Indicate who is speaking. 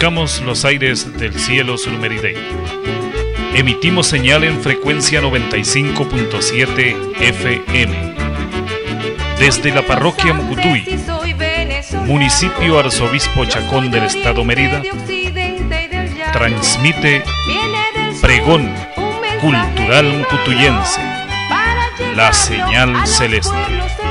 Speaker 1: Surcamos los aires del cielo surmerideño. Emitimos señal en frecuencia 95.7 FM. Desde la parroquia Mucutuy, municipio Arzobispo Chacón del Estado Mérida, transmite Pregón Cultural Mucutuyense, la señal celeste.